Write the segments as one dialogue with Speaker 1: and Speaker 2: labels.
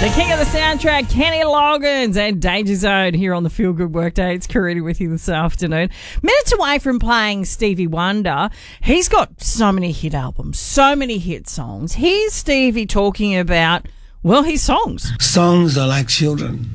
Speaker 1: The king of the soundtrack, Kenny Loggins, and Danger Zone here on the Feel Good Workday. It's Karina with you this afternoon. Minutes away from playing Stevie Wonder. He's got so many hit albums, so many hit songs. Here's Stevie talking about, well, his songs.
Speaker 2: Songs are like children.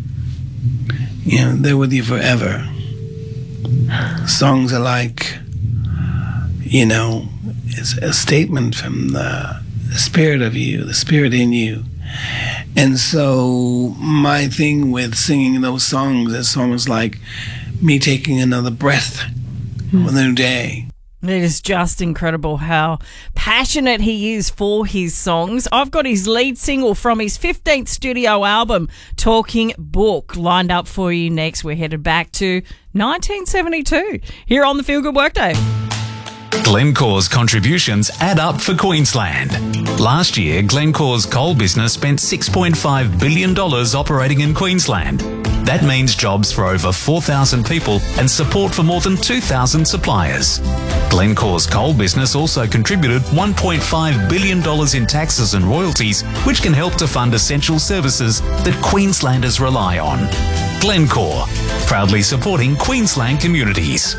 Speaker 2: You know, they're with you forever. Songs are like, you know, it's a statement from the spirit of you, the spirit in you. And so my thing with singing those songs is almost like me taking another breath with a new day.
Speaker 1: It is just incredible how passionate he is for his songs. I've got his lead single from his 15th studio album, Talking Book, lined up for you next. We're headed back to 1972 here on the Feel Good Workday.
Speaker 3: Glencore's contributions add up for Queensland. Last year, Glencore's coal business spent $6.5 billion operating in Queensland. That means jobs for over 4,000 people and support for more than 2,000 suppliers. Glencore's coal business also contributed $1.5 billion in taxes and royalties, which can help to fund essential services that Queenslanders rely on. Glencore, proudly supporting Queensland communities.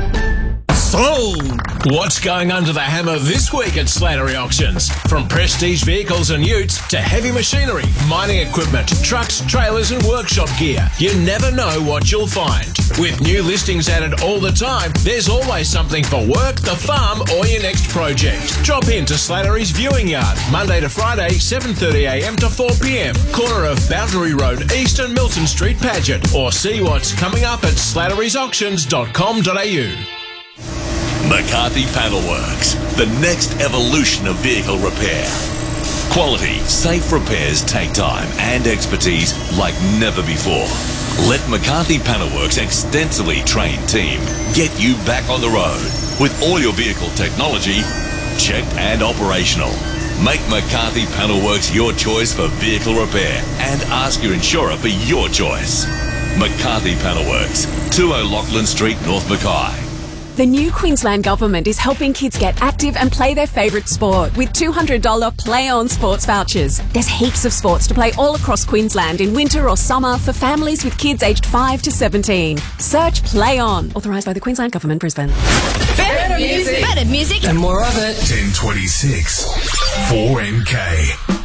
Speaker 4: Sold! What's going under the hammer this week at Slattery Auctions? From prestige vehicles and utes to heavy machinery, mining equipment, trucks, trailers and workshop gear. You never know what you'll find. With new listings added all the time, there's always something for work, the farm or your next project. Drop in to Slattery's Viewing Yard, Monday to Friday, 7:30am to 4pm, corner of Boundary Road East and Milton Street, Paget, or see what's coming up at slattery'sauctions.com.au.
Speaker 5: McCarthy Panel Works, the next evolution of vehicle repair. Quality, safe repairs take time and expertise like never before. Let McCarthy Panel Works' extensively trained team get you back on the road with all your vehicle technology checked and operational. Make McCarthy Panel Works your choice for vehicle repair and ask your insurer for your choice. McCarthy Panel Works, 20 Lachlan Street, North Mackay.
Speaker 6: The new Queensland Government is helping kids get active and play their favourite sport with $200 Play On sports vouchers. There's heaps of sports to play all across Queensland in winter or summer for families with kids aged 5 to 17. Search Play On. Authorised by the Queensland Government, Brisbane.
Speaker 7: Better music. Better music.
Speaker 8: And more of it.
Speaker 3: 1026 4MK.